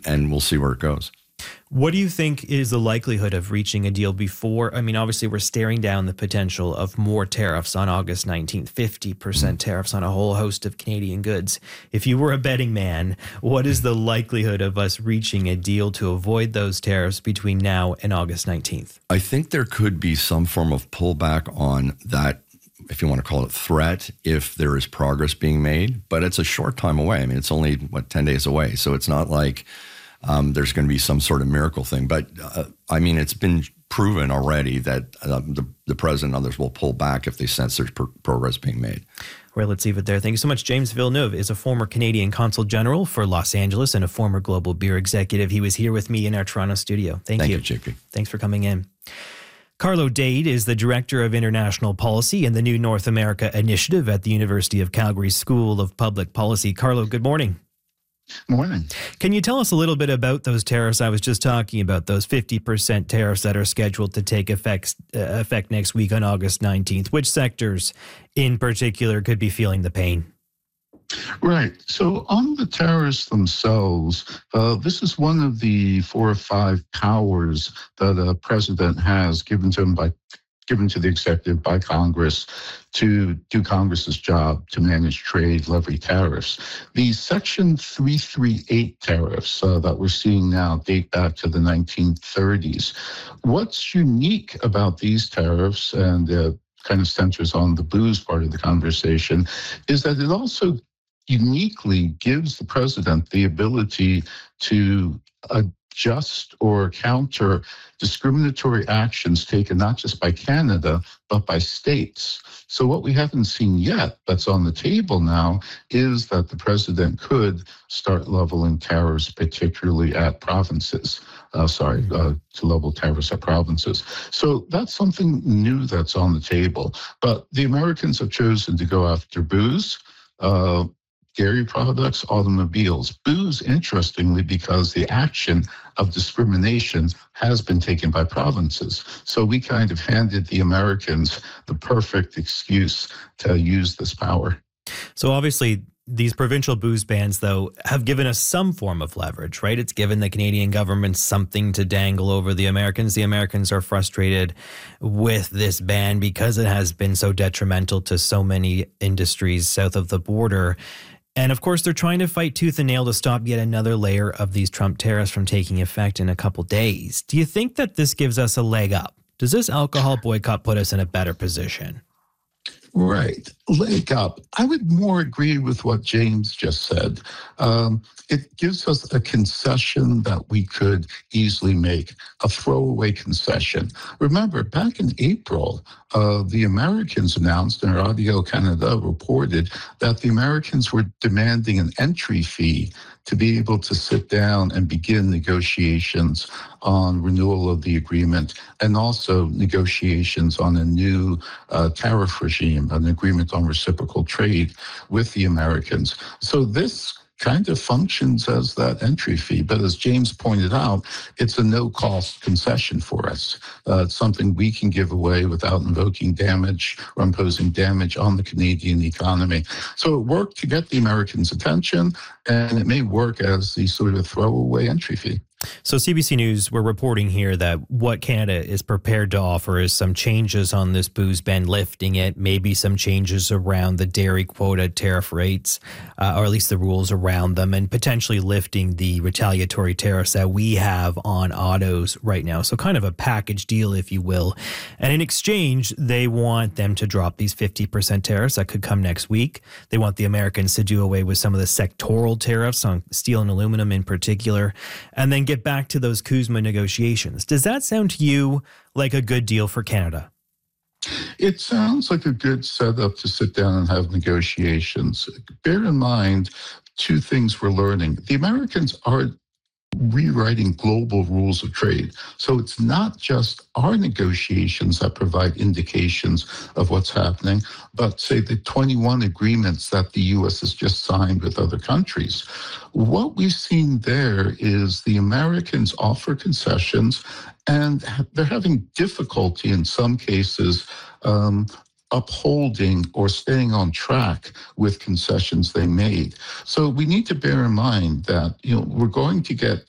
and we'll see where it goes. What do you think is the likelihood of reaching a deal before? I mean, obviously, we're staring down the potential of more tariffs on August 19th, 50% tariffs on a whole host of Canadian goods. If you were a betting man, what is the likelihood of us reaching a deal to avoid those tariffs between now and August 19th? I think there could be some form of pullback on that, if you want to call it threat, if there is progress being made. But it's a short time away. I mean, it's only, 10 days away. So it's not like there's going to be some sort of miracle thing. But I mean, it's been proven already that the president and others will pull back if they sense there's progress being made. Well, let's leave it there. Thank you so much. James Villeneuve is a former Canadian Consul General for Los Angeles and a former global beer executive. He was here with me in our Toronto studio. Thank you. Thank you, JP. Thanks for coming in. Carlo Dade is the Director of International Policy in the New North America Initiative at the University of Calgary School of Public Policy. Carlo, good morning. Morning. Can you tell us a little bit about those tariffs I was just talking about, those 50% tariffs that are scheduled to take effect next week on August 19th? Which sectors in particular could be feeling the pain? Right. So on the tariffs themselves, this is one of the 4 or 5 powers that a president has given to the executive by Congress to do Congress's job to manage trade, levy tariffs. The Section 338 tariffs that we're seeing now date back to the 1930s. What's unique about these tariffs, and kind of centers on the booze part of the conversation, is that it also uniquely gives the president the ability to adjust or counter discriminatory actions taken not just by Canada, but by states. So what we haven't seen yet that's on the table now is that the president could start leveling tariffs, particularly at provinces. To level tariffs at provinces. So that's something new that's on the table. But the Americans have chosen to go after booze, dairy products, automobiles. Booze, interestingly, because the action of discrimination has been taken by provinces. So we kind of handed the Americans the perfect excuse to use this power. So obviously, these provincial booze bans, though, have given us some form of leverage, right? It's given the Canadian government something to dangle over the Americans. The Americans are frustrated with this ban because it has been so detrimental to so many industries south of the border. And of course, they're trying to fight tooth and nail to stop yet another layer of these Trump tariffs from taking effect in a couple days. Do you think that this gives us a leg up? Does this alcohol boycott put us in a better position? Right. Leg up. I would more agree with what James just said. It gives us a concession that we could easily make, a throwaway concession. Remember, back in April, the Americans announced, and Radio Canada reported, that the Americans were demanding an entry fee to be able to sit down and begin negotiations on renewal of the agreement, and also negotiations on a new tariff regime, an agreement on reciprocal trade with the Americans. So this kind of functions as that entry fee. But as James pointed out, it's a no-cost concession for us. It's something we can give away without invoking damage or imposing damage on the Canadian economy. So it worked to get the Americans' attention, and it may work as the sort of throwaway entry fee. So CBC News, we're reporting here that what Canada is prepared to offer is some changes on this booze ban, lifting it, maybe some changes around the dairy quota tariff rates, or at least the rules around them, and potentially lifting the retaliatory tariffs that we have on autos right now. So kind of a package deal, if you will. And in exchange, they want them to drop these 50% tariffs that could come next week. They want the Americans to do away with some of the sectoral tariffs on steel and aluminum in particular, and then get back to those CUSMA negotiations. Does that sound to you like a good deal for Canada? It sounds like a good setup to sit down and have negotiations. Bear in mind 2 things we're learning. The Americans are rewriting global rules of trade. So it's not just our negotiations that provide indications of what's happening, but say the 21 agreements that the U.S. has just signed with other countries. What we've seen there is the Americans offer concessions, and they're having difficulty in some cases upholding or staying on track with concessions they made. So we need to bear in mind that, we're going to get